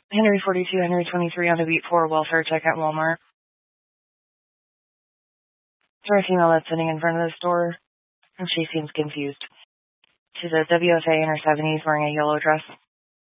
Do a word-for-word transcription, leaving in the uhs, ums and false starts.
Henry forty-two, Henry twenty-three on the beat for welfare check at Walmart. There's a female that's sitting in front of the store, and she seems confused. She's a W F A in her seventies wearing a yellow dress.